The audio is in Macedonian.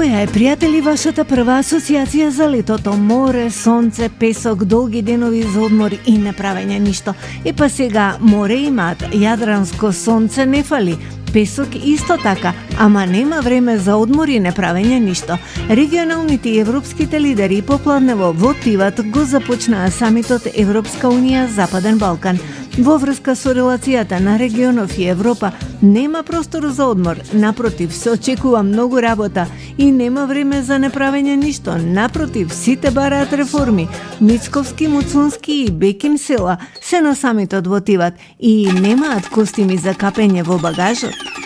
Која е, пријатели, вашата прва асоциација за летото? Море, сонце, песок, долги денови за одмор и неправење ништо. Па сега море имаат, јадранско сонце не фали, песок исто така, ама нема време за одмор и неправење ништо. Регионалните и европските лидери попладнево во Тиват го започнаа самитот Европска Унија Западен Балкан. Во врска со релацијата на регионов и Европа нема простор за одмор, напротив, се очекува многу работа и нема време за неправење ништо. Напротив, сите бараат реформи. Мицковски, Муцунски и Беким Села се на самитот во Тиват и немаат костими за капење во багажот.